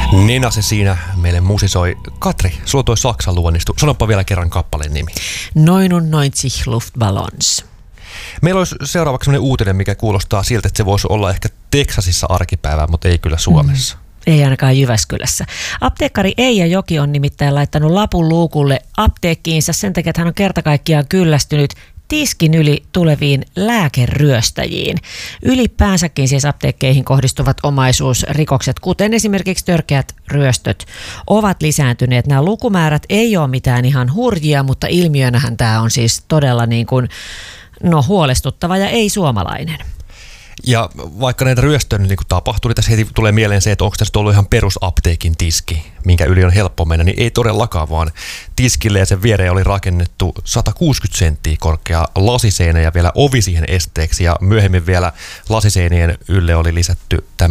Nena se siinä meille musisoi. Katri, sulla toi Saksan luonnistu. Sanopa vielä kerran kappaleen nimi. 99 Luftballons. Meillä olisi seuraavaksi sellainen uutinen, mikä kuulostaa siltä, että se voisi olla ehkä Teksasissa arkipäivää, mutta ei kyllä Suomessa. Ei ainakaan Jyväskylässä. Apteekkari Eija Joki on nimittäin laittanut lapun luukulle apteekkiinsa sen takia, että hän on kerta kaikkiaan kyllästynyt tiskin yli tuleviin lääkeryöstäjiin. Ylipäänsäkin siis apteekkeihin kohdistuvat omaisuusrikokset, kuten esimerkiksi törkeät ryöstöt, ovat lisääntyneet. Nämä lukumäärät ei ole mitään ihan hurjia, mutta ilmiönähän tämä on siis todella niin kuin, huolestuttava ja ei suomalainen. Ja vaikka näitä ryöstöjä nyt niin tapahtuu, niin tässä heti tulee mieleen se, että onko tässä ollut ihan perusapteekin tiski, minkä yli on helppo mennä, niin ei todellakaan, vaan tiskille ja sen viereen oli rakennettu 160 senttiä korkea lasiseinä ja vielä ovi siihen esteeksi, ja myöhemmin vielä lasiseinien ylle oli lisätty tämä